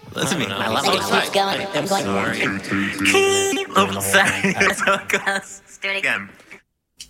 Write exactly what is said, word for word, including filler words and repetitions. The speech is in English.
Listen to me. I love It it. keeps going. I'm going. Keep. Oh, sorry. That's how it goes. Do it again. Again.